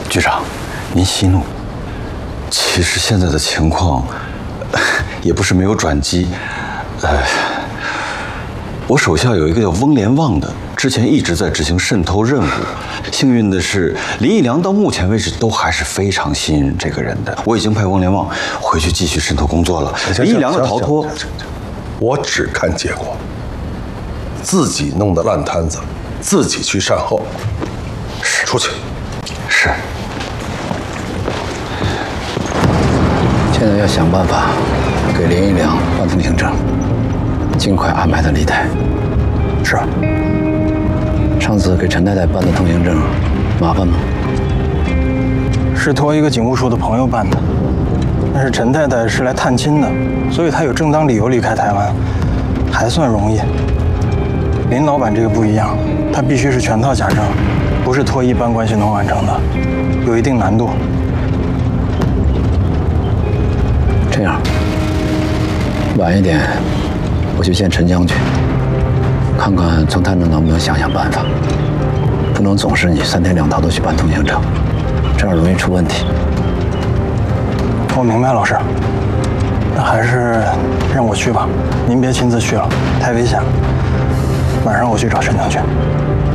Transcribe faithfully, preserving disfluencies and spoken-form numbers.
局长，您息怒。其实现在的情况，也不是没有转机。呃，我手下有一个叫翁连旺的，之前一直在执行渗透任务。幸运的是，林义良到目前为止都还是非常信任这个人的。我已经派翁连旺回去继续渗透工作了。林义良的逃脱， 我只看结果。自己弄的烂摊子，自己去善后。是，出去。 是。 现在要想办法给林义良办通行证，尽快安排他离台。 是。 上次给陈太太办的通行证，麻烦吗？ 是托一个警务处的朋友办的，但是陈太太是来探亲的，所以她有正当理由离开台湾，还算容易。林老板这个不一样，他必须是全套假证，不是托一般关系能完成的，有一定难度。 这样，晚一点我去见陈将军，看看从他那能不能想想办法。不能总是你三天两头的去办通行证，这样容易出问题。 我明白，老师。那还是让我去吧，您别亲自去了，太危险了。晚上我去找陈将军。